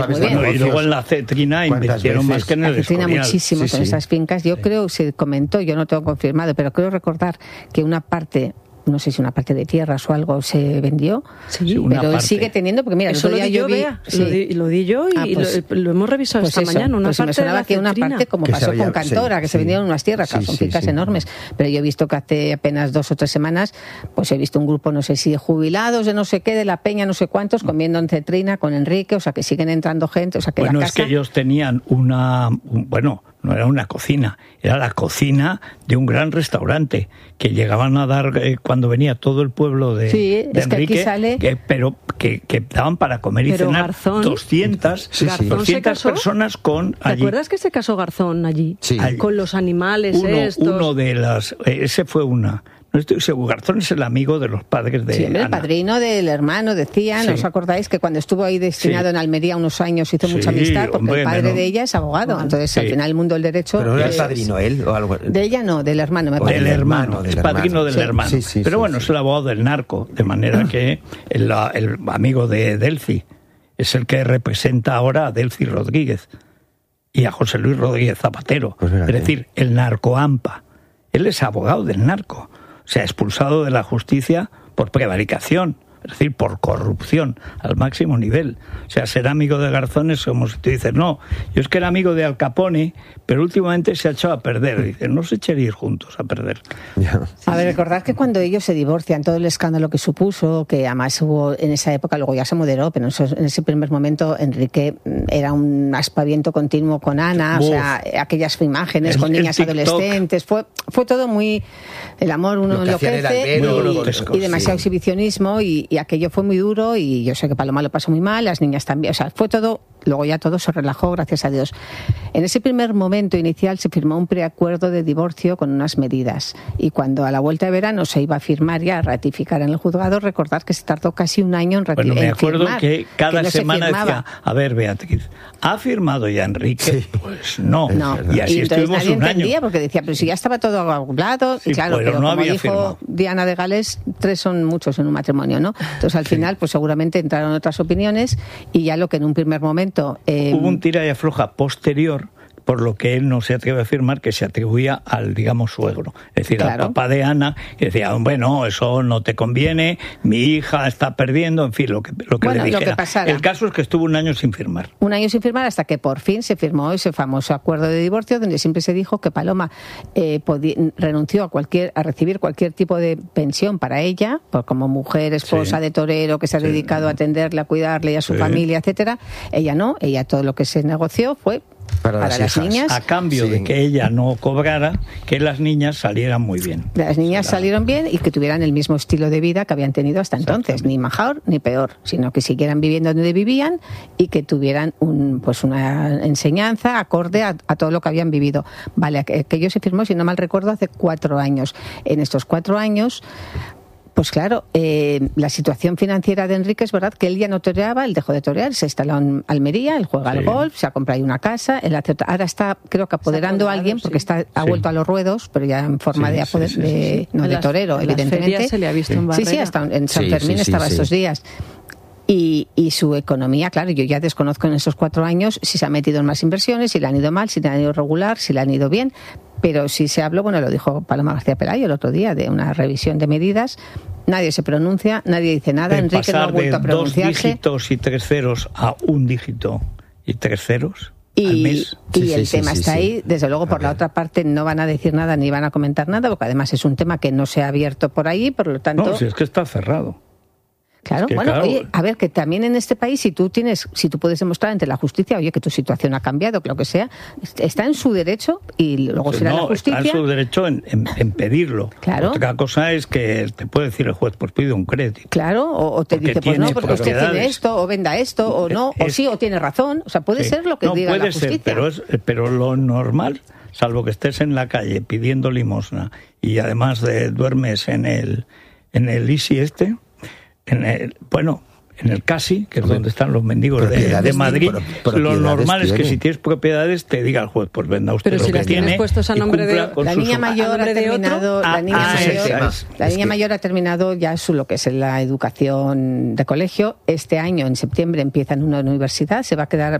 Y luego en la cetrina invirtieron más que en el Escorial. Muchísimo con esas fincas. Yo creo, se comentó, yo no tengo confirmado, pero creo recordar que una parte, no sé si una parte de tierras o algo se vendió, pero él sigue teniendo, porque mira, eso lo di yo, lo di yo y lo hemos revisado esta mañana. Una parte me sonaba que una parte, como pasó con Cantora, que se vendieron unas tierras, son fincas enormes, pero yo he visto que hace apenas 2 o 3 semanas, pues he visto un grupo, no sé si de jubilados, de no sé qué, de la Peña, no sé cuántos, comiendo en cetrina con Enrique, o sea que siguen entrando gente, o sea que bueno, la es casa... que ellos tenían no era una cocina, era la cocina de un gran restaurante que llegaban a dar cuando venía todo el pueblo de es Enrique, que aquí sale... que daban para comer y cenar Garzón, 200 personas con allí. ¿Te acuerdas que se casó Garzón allí? Sí. Con los animales uno de las... ese fue una... No estoy seguro, Garzón es el amigo de los padres de Ana. El padrino del hermano, decían, ¿os acordáis que cuando estuvo ahí destinado en Almería unos años hizo mucha amistad? Porque el padre de ella es abogado, entonces al final el mundo del derecho... ¿Pero no era el padrino él o algo? De ella no, del hermano, me parece. Del hermano, es padrino del hermano. Pero bueno, es el abogado del narco, de manera que el amigo de Delcy es el que representa ahora a Delcy Rodríguez y a José Luis Rodríguez Zapatero. Pues es decir, el narco AMPA. Él es abogado del narco. O sea, expulsado de la justicia por prevaricación, es decir, por corrupción al máximo nivel. O sea, ser amigo de Garzón es como si tú dices, no, yo es que era amigo de Al Capone, pero últimamente se ha echado a perder. Dices, no se echaríais juntos a perder. A ver, recordad que cuando ellos se divorcian, todo el escándalo que supuso, que además hubo en esa época, luego ya se moderó, pero en ese primer momento Enrique era un aspaviento continuo con Ana, o sea, aquellas imágenes con niñas adolescentes, fue todo muy... El amor uno enloquece y demasiado exhibicionismo y aquello fue muy duro y yo sé que Paloma lo pasó muy mal, las niñas también, o sea, fue todo, luego ya todo se relajó, gracias a Dios. En ese primer momento inicial se firmó un preacuerdo de divorcio con unas medidas y cuando a la vuelta de verano se iba a firmar ya, a ratificar en el juzgado, recordad que se tardó casi un año en ratificar. Bueno, me acuerdo que cada semana decía, a ver, Beatriz, ¿ha firmado ya Enrique? Pues no. Y así estuvimos nadie un año. Entendía porque decía, pero si ya estaba todo hablado, y claro, pero no como había dijo firmado. Diana de Gales, 3 son muchos en un matrimonio, ¿no? Entonces al final, pues seguramente entraron otras opiniones y ya lo que en un primer momento... Hubo un tira y afloja posterior, por lo que él no se atreve a afirmar, que se atribuía al, digamos, suegro. Es decir, al papá de Ana, que decía, bueno, eso no te conviene, mi hija está perdiendo, en fin, lo que le dijera. El caso es que estuvo un año sin firmar. Un año sin firmar hasta que por fin se firmó ese famoso acuerdo de divorcio, donde siempre se dijo que Paloma renunció a recibir cualquier tipo de pensión para ella, como mujer, esposa de torero, que se ha dedicado a atenderle, a cuidarle y a su familia, etcétera. Ella no, ella todo lo que se negoció fue para las niñas, a cambio de que ella no cobrara, que las niñas salieran muy bien. Las niñas salieron bien y que tuvieran el mismo estilo de vida que habían tenido hasta entonces, ni mejor ni peor, sino que siguieran viviendo donde vivían y que tuvieran una enseñanza acorde a todo lo que habían vivido. Vale, aquello se firmó, si no mal recuerdo, hace 4 años. En estos 4 años... Pues claro, la situación financiera de Enrique es verdad que él ya no toreaba, él dejó de torear, se instaló en Almería, él juega al golf, se ha comprado ahí una casa, ahora está, creo que apoderando a alguien, porque ha vuelto a los ruedos, pero ya en forma de torero, evidentemente. Se le ha visto en Barrera. Hasta en San Fermín estaba estos días. Y su economía, claro, yo ya desconozco en esos 4 años si se ha metido en más inversiones, si le han ido mal, si le han ido regular, si le han ido bien, pero sí se habló, lo dijo Paloma García Pelayo el otro día, de una revisión de medidas. Nadie se pronuncia, nadie dice nada, Enrique no ha vuelto a pronunciarse. De 2 dígitos y 3 ceros a 1 dígito y 3 ceros al mes. Y el tema está ahí, desde luego por la otra parte no van a decir nada ni van a comentar nada, porque además es un tema que no se ha abierto por ahí, por lo tanto... No, si es que está cerrado. Claro, oye, a ver, que también en este país, si tú puedes demostrar ante la justicia, oye, que tu situación ha cambiado, que lo que sea, está en su derecho y luego será la justicia. Está en su derecho en pedirlo. Claro. Otra cosa es que te puede decir el juez, pues pide un crédito. Claro, o te dice, pues no, porque usted tiene esto, o venda esto, o no, o sí, o tiene razón. O sea, puede ser lo que diga la justicia. Puede ser, pero lo normal, salvo que estés en la calle pidiendo limosna y además duermes en el ISI en el CASI, que es donde están los mendigos de Madrid, lo normal es que si tienes propiedades te diga el juez, pues venda usted pero lo si que las tiene. Tienes puestos a nombre de la niña mayor ha terminado, la niña mayor ha terminado ya lo que es la educación de colegio. Este año, en septiembre, empieza en una universidad, se va a quedar